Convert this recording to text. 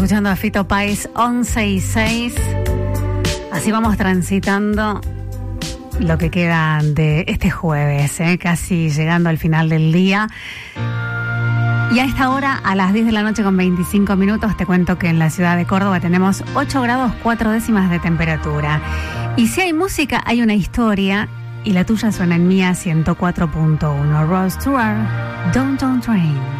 escuchando a Fito Páez, 11:06. Así vamos transitando lo que queda de este jueves, casi llegando al final del día. Y a esta hora, a las 10 de la noche con 25 minutos, te cuento que en la ciudad de Córdoba tenemos 8 grados 4 décimas de temperatura. Y si hay música, hay una historia, y la tuya suena en Mía 104.1. Rod Stewart, Downtown Train.